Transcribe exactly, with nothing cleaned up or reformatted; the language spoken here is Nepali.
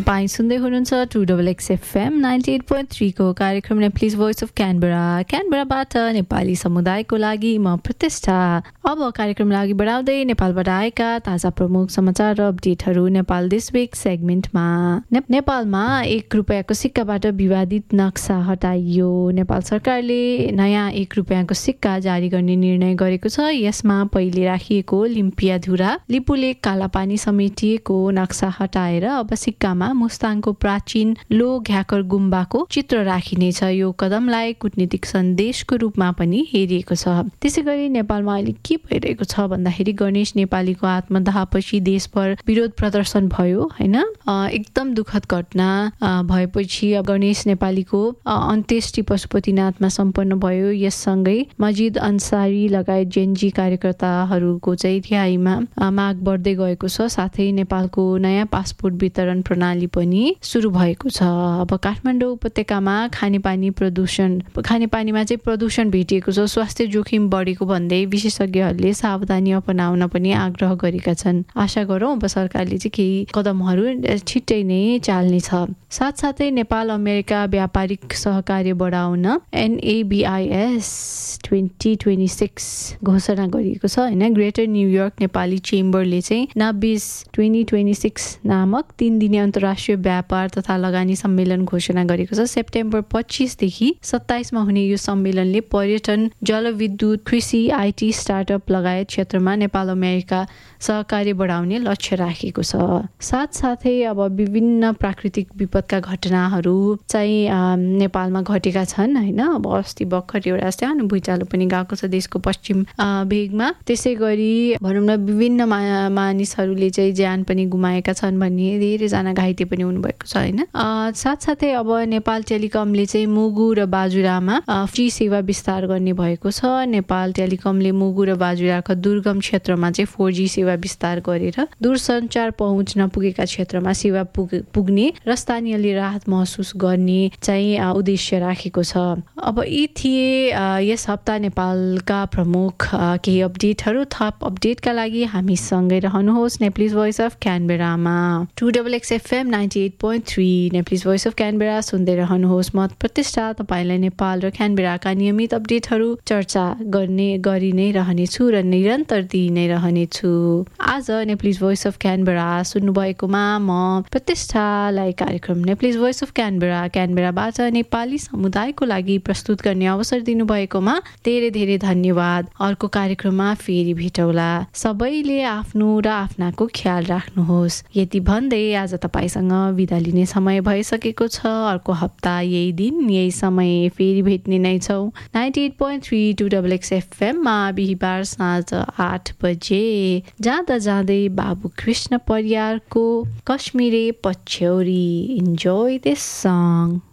तपाईँ सुन्दै हुनुहुन्छ two double x FM ninety at point three को कार्यक्रम Nepalese voice of Canberra क्यानबेराबाट Nepali समुदायको लागि म प्रतिष्ठा। अब कार्यक्रमलाई अघि बढाउँदै नेपालबाट आएका ताजा प्रमुख समाचार र अपडेटहरू नेपाल दिस विक सेगमेन्टमा। ने, नेपालमा एक रुपियाँको सिक्काबाट विवादित नक्सा हटाइयो। नेपाल सरकारले नयाँ एक रुपियाँको सिक्का जारी गर्ने निर्णय गरेको छ। यसमा पहिले राखिएको लिम्पियाधुरा लिपुलेक कालापानी समेटिएको नक्सा हटाएर अब सिक्कामा मुस्ताङको प्राचीन लो घ्याकर गुम्बाको चित्र राखिनेछ। यो कदमलाई कूटनीतिक सन्देशको रूपमा पनि हेरिएको छ। त्यसै गरी नेपालमा अहिले के भइरहेको छ भन्दाखेरि गणेश नेपालीको आत्मदाहपछि देशभर विरोध प्रदर्शन भयो हैन। एकदम दुःखद घटना भएपछि गणेश नेपालीको अन्त्येष्टि पशुपतिनाथमा सम्पन्न भयो। यससँगै मजिद अन्सारी लगायत जेनजी कार्यकर्ताहरूको चाहिँ रिहाईमा माग बढ्दै गएको छ। साथै नेपालको नयाँ पासपोर्ट वितरण प्रणाली पनि सुरु भएको छ। अब काठमाडौँ उपत्यकामा खानेपानी प्रदूषण खानेपानीमा चाहिँ प्रदूषण भेटिएको छ। स्वास्थ्य जोखिम बढेको भन्दै विशेषज्ञहरूले सावधानी अपनाउन पनि आग्रह गरेका छन्। आशा गरौँ अब सरकारले चाहिँ केही कदमहरू छिट्टै नै चाल्नेछ। साथसाथै नेपाल अमेरिका व्यापारिक सहकार्य बढाउन एनएबीआईएस ट्वेन्टी ट्वेन्टी सिक्स घोषणा गरिएको छ हैन। ग्रेटर न्युयोर्क नेपाली चेम्बरले चाहिँ नाबिस ट्वेन्टी ट्वेन्टी सिक्स नामक तीन दिने अन्तर्राष्ट्रिय व्यापार तथा लगानी सम्मेलन घोषणा गरेको छ। सेप्टेम्बर पच्चिसदेखि सत्ताइसमा हुने यो सम्मेलनले पर्यटन, जलविद्युत, कृषि, आइटी, स्टार्टअप लगायत क्षेत्रमा नेपाल अमेरिका सहकार्य बढाउने लक्ष्य राखेको छ। साथसाथै अब विभिन्न प्राकृतिक विपदका घटनाहरू चाहिँ नेपालमा घटेका छन् हैन। अब अस्ति भर्खर एउटा सानो भुइँचालो पनि गएको छ देशको पश्चिम भेगमा। त्यसै गरी भनौँ न विभिन्न मा मानिसहरूले चाहिँ ज्यान पनि गुमाएका छन् भने धेरैजना घाइते पनि हुनुभएको छ हैन। साथसाथै अब नेपाल टेलिकमले चाहिँ मुगु र बाजुरामा फ्री सेवा विस्तार गर्ने भएको छ। नेपाल टेलिकमले मुगु र बाजुराका दुर्गम क्षेत्रमा चाहिँ फोर जी सेवा विस्तार गरेर दूरसञ्चार पहुँच नपुगेका क्षेत्रमा सेवा पुग पुग्ने र स्थानीयले राहत महसुस गर्ने चाहिँ उद्देश्य राखेको छ। अब यी थिए यस हप्ता नेपालका प्रमुख केही अपडेटहरू। थप अपडेटका लागि हामी सँगै रहनुहोस् Nepalese voice of क्यानबेरामा। Two double x FM ninety at point three Nepalese voice of Canberra सुन्दै रहनुहोस्। म प्रतिष्ठा तपाईँलाई नेपाल र क्यानबेराका नियमित अपडेटहरू चर्चा गर्ने गरि नै रहनेछु र निरन्तर दिइ नै रहनेछु। आज नेप्लिज भोइस अफ क्यानबेरा सुन्नुभएकोमा म प्रतिष्ठालाई कार्यक्रम Nepalese voice of Canberra क्यानबेराबाट Nepali समुदायको लागि प्रस्तुत गर्ने अवसर दिनुभएकोमा धेरै धेरै धन्यवाद। अर्को कार्यक्रममा फेरि भेटौँला। सबैले आफ्नो र आफ्नाको ख्याल राख्नुहोस्। यति भन्दै आज तपाईँसँग बिदा लिने समय भइसकेको छ। अर्को हप्ता यही दिन यही समय फेरि भेट्ने नै छौँ। Ninety at point three two double x एफएममा बिहिबार साँझ आठ बजे। जाँदा जाँदै बाबु कृष्ण परियारको कश्मीरे पछ्यौरी। Enjoy this song.